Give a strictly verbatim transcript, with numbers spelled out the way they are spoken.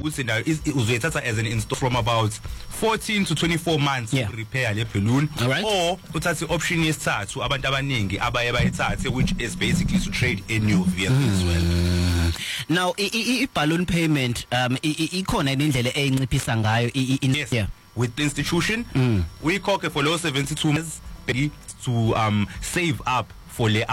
ukuthi na uzoyithatha as an install from about fourteen to twenty-four months yeah. to repair le balloon, right. or uthathe option yesithathu abantu abaningi abaye bayithathe, which is basically to trade in your vehicle mm. as well. Now i balloon payment um ikhona indlela eyinciphisa ngayo yes. yeah. with the institution mm. we khokhe for low seventy-two months to um save up for le